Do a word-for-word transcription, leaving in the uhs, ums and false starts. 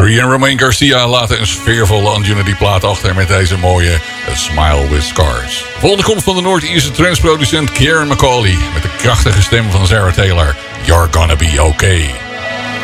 Cree en Romain Garcia laten een sfeervolle Unity plaat achter met deze mooie A Smile with Scars. De volgende komt van de Noord-Ierse transproducent Kieran McCauley met de krachtige stem van Sarah Taylor. You're Gonna Be Okay.